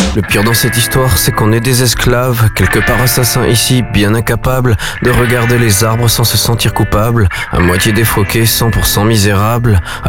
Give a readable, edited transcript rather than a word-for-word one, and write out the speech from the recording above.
Le pire dans cette histoire, c'est qu'on est des esclaves, quelque part assassins ici, bien incapables de regarder les arbres sans se sentir coupables, à moitié défroqués, 100% misérables.